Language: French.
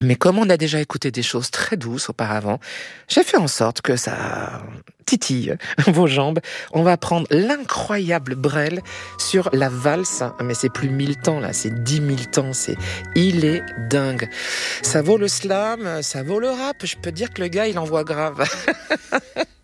Mais comme on a déjà écouté des choses très douces auparavant, j'ai fait en sorte que ça titille vos jambes. On va prendre l'incroyable Brel sur la valse, mais c'est plus 1000 temps là, c'est 10 000 temps, il est dingue. Ça vaut le slam, ça vaut le rap, je peux dire que le gars il envoie grave.